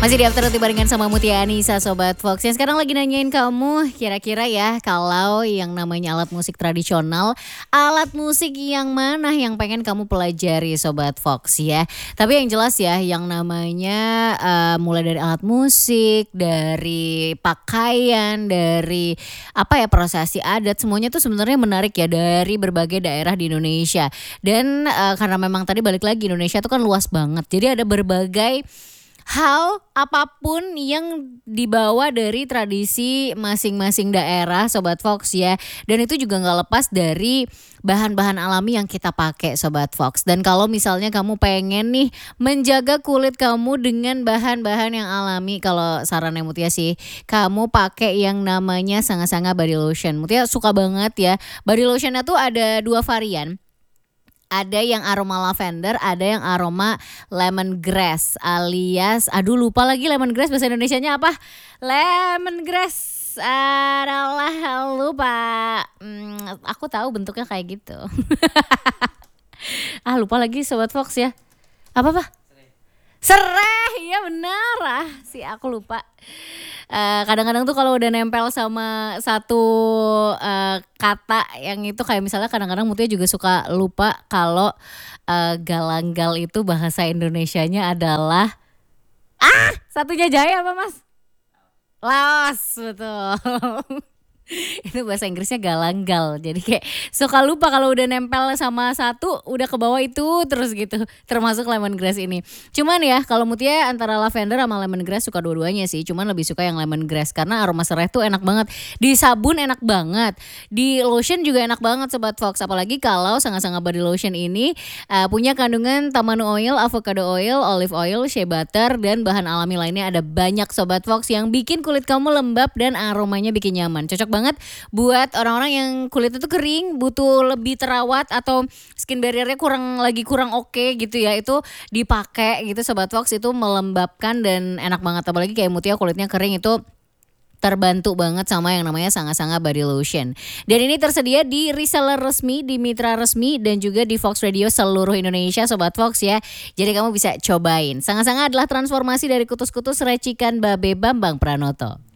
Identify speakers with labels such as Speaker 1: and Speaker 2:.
Speaker 1: Masih di After Roti barengan sama Mutia Anissa Sobat Fox. Yang sekarang lagi nanyain kamu kira-kira ya, kalau yang namanya alat musik tradisional, alat musik yang mana yang pengen kamu pelajari Sobat Fox ya. Tapi yang jelas ya, yang namanya mulai dari alat musik, dari pakaian, dari apa ya, prosesi adat, semuanya tuh sebenarnya menarik ya dari berbagai daerah di Indonesia. Dan karena memang tadi balik lagi, Indonesia tuh kan luas banget. Jadi ada berbagai hal apapun yang dibawa dari tradisi masing-masing daerah Sobat Fox ya. Dan itu juga gak lepas dari bahan-bahan alami yang kita pakai Sobat Fox. Dan kalau misalnya kamu pengen nih menjaga kulit kamu dengan bahan-bahan yang alami, kalau sarannya Mutia sih, kamu pakai yang namanya Sanga-Sanga Body Lotion. Mutia suka banget ya. Body lotionnya tuh ada 2 varian. Ada yang aroma lavender, ada yang aroma lemongrass alias, aduh lupa lagi lemongrass bahasa Indonesianya apa? Lemongrass adalah lupa. Aku tahu bentuknya kayak gitu. Lupa lagi Sobat Fox ya. Apa? Sereh, iya benar aku lupa. Kadang-kadang tuh kalau udah nempel sama satu kata yang itu, kayak misalnya kadang-kadang Mutia juga suka lupa kalau galanggal itu bahasa Indonesianya adalah satunya Jaya apa Mas? Laos, betul. Itu bahasa Inggrisnya galanggal. Jadi kayak suka lupa kalau udah nempel sama satu udah ke bawah itu terus gitu. Termasuk lemongrass ini. Cuman ya kalau Mutia antara lavender sama lemongrass suka dua-duanya sih. Cuman lebih suka yang lemongrass karena aroma serai tuh enak banget. Di sabun enak banget. Di lotion juga enak banget Sobat Fox. Apalagi kalau Sanga-Sanga Body Lotion ini punya kandungan tamanu oil, avocado oil, olive oil, shea butter, dan bahan alami lainnya ada banyak Sobat Fox yang bikin kulit kamu lembab dan aromanya bikin nyaman. Cocok banget buat orang-orang yang kulitnya tuh kering, butuh lebih terawat atau skin barriernya kurang oke gitu ya. Itu dipakai gitu Sobat Fox, itu melembabkan dan enak banget. Apalagi kayak Mutia kulitnya kering, itu terbantu banget sama yang namanya Sanga-Sanga Body Lotion. Dan ini tersedia di reseller resmi, di mitra resmi, dan juga di Fox Radio seluruh Indonesia Sobat Fox ya. Jadi kamu bisa cobain. Sanga-Sanga adalah transformasi dari kutus-kutus racikan Babe Bambang Pranoto.